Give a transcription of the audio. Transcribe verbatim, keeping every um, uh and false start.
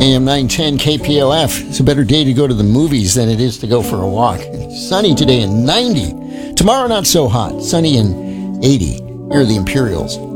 A M nine ten K P O F. It's a better day to go to the movies than it is to go for a walk. Sunny today and ninety. Tomorrow not so hot. Sunny and eighty. Here are the Imperials.